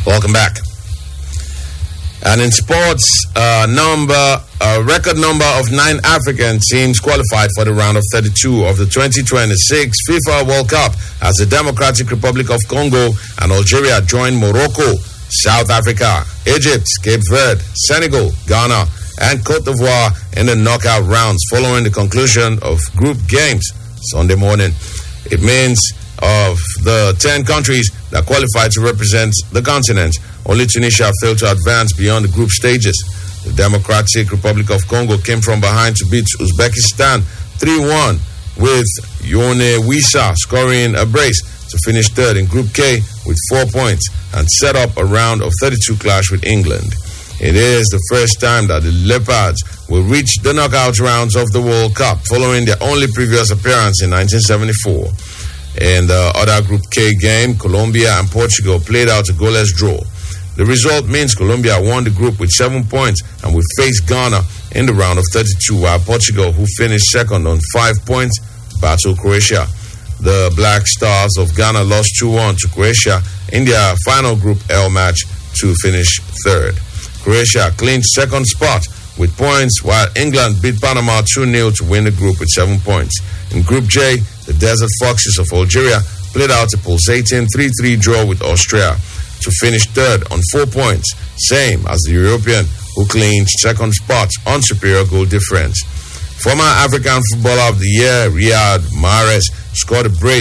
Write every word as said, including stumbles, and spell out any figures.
Welcome back. And in sports, uh, number a record number of nine African teams qualified for the round of thirty-two of the twenty twenty-six FIFA World Cup as the Democratic Republic of Congo and Algeria joined Morocco, South Africa, Egypt, Cape Verde, Senegal, Ghana, and Cote d'Ivoire in the knockout rounds following the conclusion of group games Sunday morning. It means of the ten countries that qualified to represent the continent, only Tunisia failed to advance beyond the group stages. The Democratic Republic of Congo came from behind to beat Uzbekistan three one, with Yone Wissa scoring a brace to finish third in Group K with four points and set up a round of thirty-two clash with England. It is the first time that the Leopards will reach the knockout rounds of the World Cup, following their only previous appearance in nineteen seventy-four. In the other Group K game, Colombia and Portugal played out a goalless draw. The result means Colombia won the group with seven points and will face Ghana in the round of thirty-two, while Portugal, who finished second on five points, battle Croatia. The Black Stars of Ghana lost two one to Croatia in their final Group L match to finish third. Croatia clinched second spot with points, while England beat Panama two nil to win the group with seven points. In Group J, the Desert Foxes of Algeria played out a pulsating three three draw with Austria to finish third on four points, same as the European, who clinched second spot on superior goal difference. Former African Footballer of the Year Riyad Mahrez scored a brace